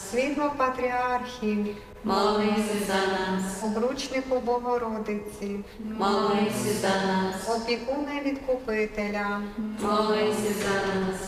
світло патріархів, молися за нас, обручнику Богородиці, молися за нас, опікуне відкупителя, молися за нас,